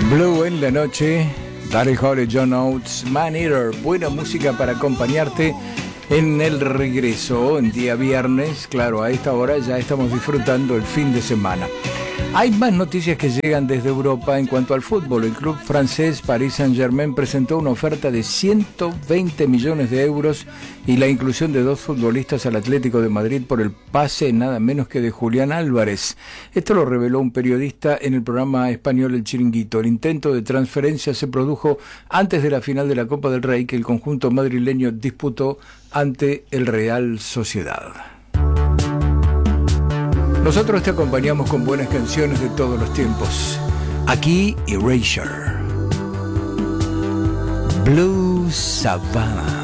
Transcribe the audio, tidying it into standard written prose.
Blue en la noche, Daryl Hall, John Oates, Man Eater, buena música para acompañarte en el regreso, en día viernes. Claro, a esta hora ya estamos disfrutando el fin de semana. Hay más noticias que llegan desde Europa en cuanto al fútbol. El club francés Paris Saint-Germain presentó una oferta de 120 millones de euros y la inclusión de 2 futbolistas al Atlético de Madrid por el pase nada menos que de Julián Álvarez. Esto lo reveló un periodista en el programa español El Chiringuito. El intento de transferencia se produjo antes de la final de la Copa del Rey que el conjunto madrileño disputó ante el Real Sociedad. Nosotros te acompañamos con buenas canciones de todos los tiempos. Aquí Erasure, Blue Savannah.